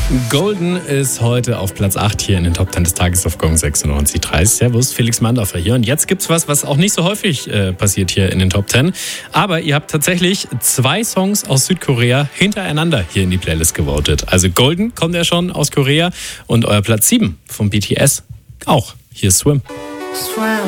Golden ist heute auf Platz 8 hier in den Top 10 des Tages auf Gong 96.3. Servus, Felix Mandorfer hier. Und jetzt gibt's was auch nicht so häufig passiert hier in den Top 10. Aber ihr habt tatsächlich 2 Songs aus Südkorea hintereinander hier in die Playlist gewotet. Also Golden kommt ja schon aus Korea und euer Platz 7 vom BTS auch. Hier ist Swim.